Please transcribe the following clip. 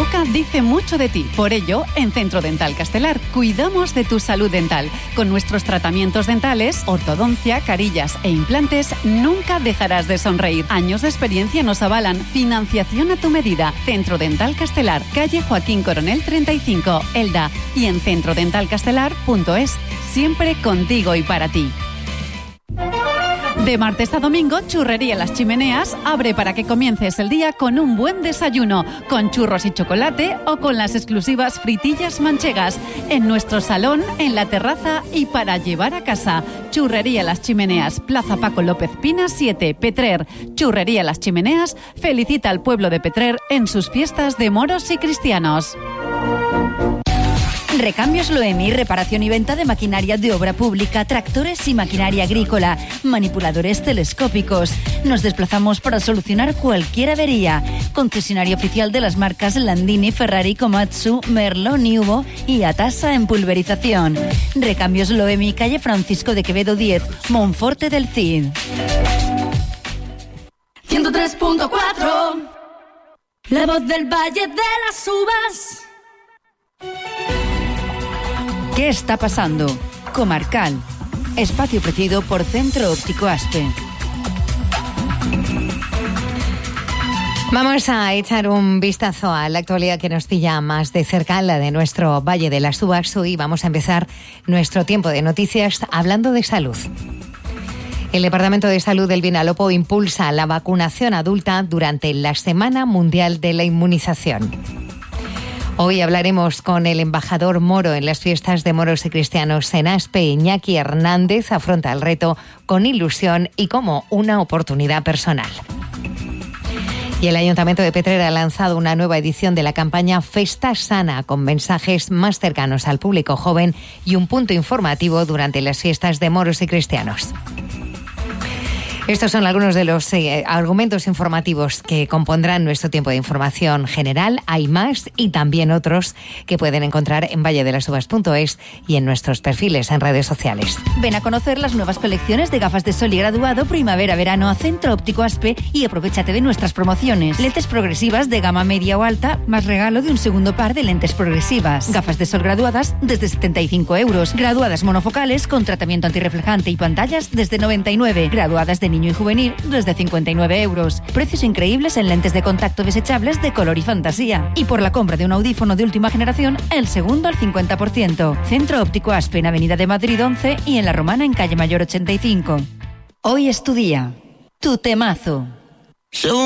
boca dice mucho de ti. Por ello, en Centro Dental Castelar cuidamos de tu salud dental. Con nuestros tratamientos dentales, ortodoncia, carillas e implantes, nunca dejarás de sonreír. Años de experiencia nos avalan. Financiación a tu medida. Centro Dental Castelar, calle Joaquín Coronel 35, Elda. Y en centrodentalcastelar.es. Siempre contigo y para ti. De martes a domingo, Churrería Las Chimeneas abre para que comiences el día con un buen desayuno, con churros y chocolate o con las exclusivas fritillas manchegas, en nuestro salón, en la terraza y para llevar a casa. Churrería Las Chimeneas, Plaza Paco López Pina 7, Petrer. Churrería Las Chimeneas felicita al pueblo de Petrer en sus fiestas de moros y cristianos. Recambios Loemi, reparación y venta de maquinaria de obra pública, tractores y maquinaria agrícola, manipuladores telescópicos. Nos desplazamos para solucionar cualquier avería. Concesionario oficial de las marcas Landini, Ferrari, Komatsu, Merlo, Nuvo y Atasa en pulverización. Recambios Loemi, calle Francisco de Quevedo 10, Monforte del Cid. 103.4, la voz del Valle de las Uvas. ¿Qué está pasando? Comarcal. Espacio ofrecido por Centro Óptico Aspe. Vamos a echar un vistazo a la actualidad que nos pilla más de cerca, la de nuestro Valle de las Uvas. Hoy vamos a empezar nuestro tiempo de noticias hablando de salud. El Departamento de Salud del Vinalopó impulsa la vacunación adulta durante la Semana Mundial de la Inmunización. Hoy hablaremos con el embajador moro en las fiestas de moros y cristianos en Aspe. Iñaki Hernández afronta el reto con ilusión y como una oportunidad personal. Y el Ayuntamiento de Petrer ha lanzado una nueva edición de la campaña Festa Sana, con mensajes más cercanos al público joven y un punto informativo durante las fiestas de moros y cristianos. Estos son algunos de los argumentos informativos que compondrán nuestro tiempo de información general. Hay más y también otros que pueden encontrar en valledelasuvas.es y en nuestros perfiles en redes sociales. Ven a conocer las nuevas colecciones de gafas de sol y graduado primavera-verano a Centro Óptico Aspe y aprovechate de nuestras promociones. Lentes progresivas de gama media o alta, más regalo de un segundo par de lentes progresivas. Gafas de sol graduadas desde 75 euros. Graduadas monofocales con tratamiento antirreflejante y pantallas desde 99. Graduadas de niño y juvenil desde 59 euros. Precios increíbles en lentes de contacto desechables de color y fantasía. Y por la compra de un audífono de última generación, el segundo al 50%. Centro Óptico Aspe en Avenida de Madrid 11 y en La Romana en Calle Mayor 85. Hoy es tu día. Tu temazo.